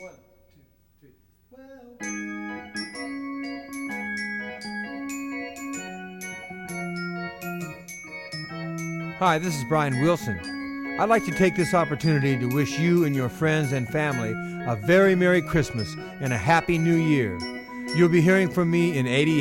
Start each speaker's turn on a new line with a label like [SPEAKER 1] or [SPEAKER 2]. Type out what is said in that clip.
[SPEAKER 1] 1, 2, 3. Well. Hi, this is Brian Wilson. I'd like to take this opportunity to wish you and your friends and family a very Merry Christmas and a Happy New Year. You'll be hearing from me in 88.